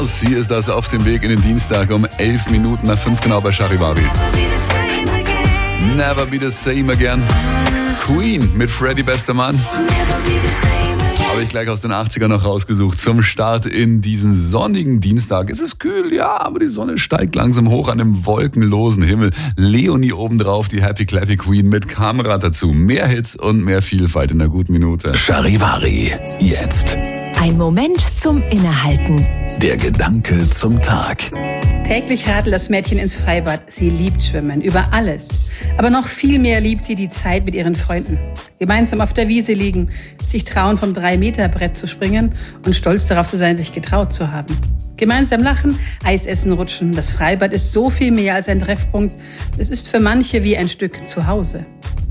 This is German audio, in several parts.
Sie ist das auf dem Weg in den Dienstag um 11 Minuten nach 5 genau bei Charivari. Never be the same again. Queen mit Freddie Bester Mann. Habe ich gleich aus den 80ern noch rausgesucht zum Start in diesen sonnigen Dienstag. Es ist kühl, ja, aber die Sonne steigt langsam hoch an dem wolkenlosen Himmel. Leonie obendrauf, die Happy Clappy Queen mit Kamera dazu. Mehr Hits und mehr Vielfalt in der guten Minute. Charivari, jetzt. Ein Moment zum Innehalten. Der Gedanke zum Tag. Täglich radelt das Mädchen ins Freibad. Sie liebt Schwimmen, über alles. Aber noch viel mehr liebt sie die Zeit mit ihren Freunden. Gemeinsam auf der Wiese liegen, sich trauen, vom 3-Meter-Brett zu springen und stolz darauf zu sein, sich getraut zu haben. Gemeinsam lachen, Eis essen, rutschen. Das Freibad ist so viel mehr als ein Treffpunkt. Es ist für manche wie ein Stück Zuhause.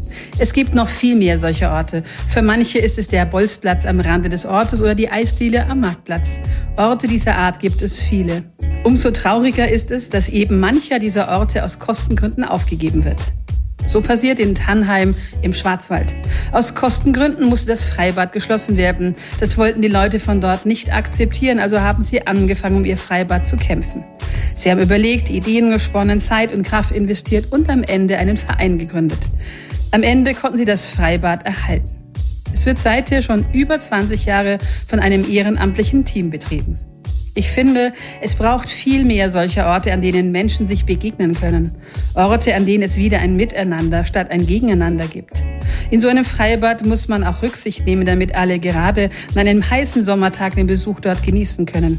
Es gibt noch viel mehr solcher Orte. Für manche ist es der Bolzplatz am Rande des Ortes oder die Eisdiele am Marktplatz. Orte dieser Art gibt es viele. Umso trauriger ist es, dass eben mancher dieser Orte aus Kostengründen aufgegeben wird. So passiert in Tannheim im Schwarzwald. Aus Kostengründen musste das Freibad geschlossen werden. Das wollten die Leute von dort nicht akzeptieren, also haben sie angefangen, um ihr Freibad zu kämpfen. Sie haben überlegt, Ideen gesponnen, Zeit und Kraft investiert und am Ende einen Verein gegründet. Am Ende konnten sie das Freibad erhalten. Es wird seither schon über 20 Jahre von einem ehrenamtlichen Team betrieben. Ich finde, es braucht viel mehr solcher Orte, an denen Menschen sich begegnen können. Orte, an denen es wieder ein Miteinander statt ein Gegeneinander gibt. In so einem Freibad muss man auch Rücksicht nehmen, damit alle gerade an einem heißen Sommertag den Besuch dort genießen können.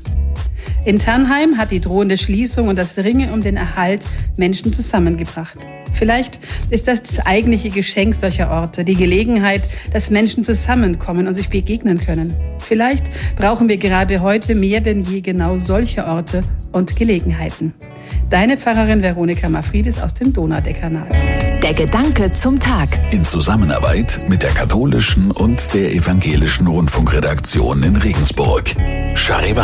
In Tannheim hat die drohende Schließung und das Ringen um den Erhalt Menschen zusammengebracht. Vielleicht ist das eigentliche Geschenk solcher Orte, die Gelegenheit, dass Menschen zusammenkommen und sich begegnen können. Vielleicht brauchen wir gerade heute mehr denn je genau solche Orte und Gelegenheiten. Deine Pfarrerin Veronika Mafridis aus dem Donaudekanal. Der Gedanke zum Tag. In Zusammenarbeit mit der katholischen und der evangelischen Rundfunkredaktion in Regensburg. Charivari.